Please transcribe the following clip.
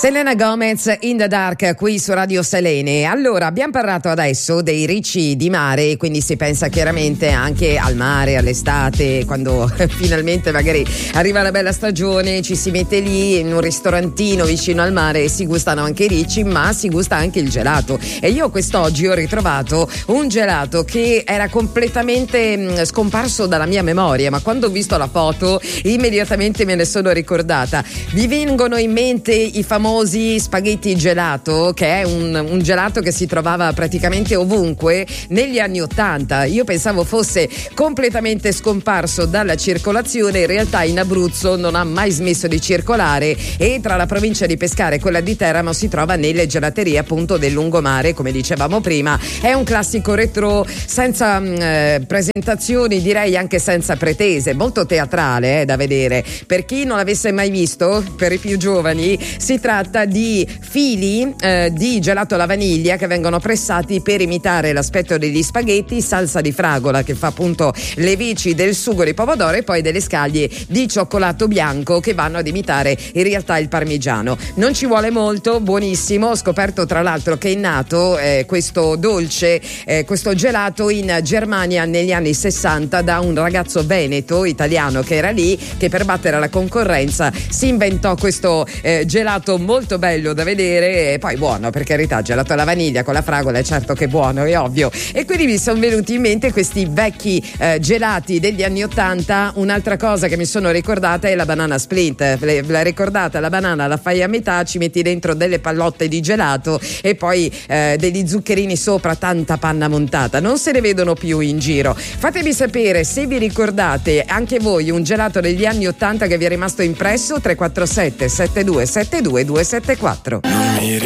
Selena Gomez, In the Dark, qui su Radio Selene. Allora, abbiamo parlato adesso dei ricci di mare, quindi si pensa chiaramente anche al mare, all'estate, quando finalmente magari arriva la bella stagione, ci si mette lì in un ristorantino vicino al mare e si gustano anche i ricci, ma si gusta anche il gelato. E io quest'oggi ho ritrovato un gelato che era completamente scomparso dalla mia memoria, ma quando ho visto la foto immediatamente me ne sono ricordata. Vi vengono in mente i famosi spaghetti gelato, che è un gelato che si trovava praticamente ovunque negli anni '80. Io pensavo fosse completamente scomparso dalla circolazione, in realtà in Abruzzo non ha mai smesso di circolare e tra la provincia di Pescara e quella di Teramo si trova nelle gelaterie appunto del lungomare, come dicevamo prima. È un classico retro senza presentazioni, direi anche senza pretese, molto teatrale da vedere. Per chi non l'avesse mai visto, per i più giovani, si tratta di fili di gelato alla vaniglia che vengono pressati per imitare l'aspetto degli spaghetti, salsa di fragola che fa appunto le vici del sugo di pomodoro e poi delle scaglie di cioccolato bianco che vanno ad imitare in realtà il parmigiano. Non ci vuole molto, buonissimo. Ho scoperto tra l'altro che è nato questo dolce, questo gelato in Germania negli anni 60 da un ragazzo veneto italiano che era lì, che per battere la concorrenza si inventò questo gelato molto bello da vedere e poi buono, per carità, gelato alla vaniglia con la fragola è certo che è buono, è ovvio. E quindi mi sono venuti in mente questi vecchi gelati degli anni '80. Un'altra cosa che mi sono ricordata è la banana split. La ricordate? La banana la fai a metà, ci metti dentro delle pallotte di gelato e poi degli zuccherini sopra, tanta panna montata. Non se ne vedono più in giro. Fatemi sapere se vi ricordate anche voi un gelato degli anni '80 che vi è rimasto impresso. 347 7272 274.